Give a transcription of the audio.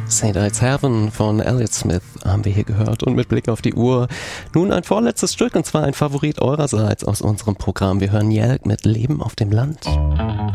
St. Ides Heaven von Elliott Smith haben wir hier gehört und mit Blick auf die Uhr nun ein vorletztes Stück und zwar ein Favorit eurerseits aus unserem Programm. Wir hören Jelk mit Leben auf dem Land.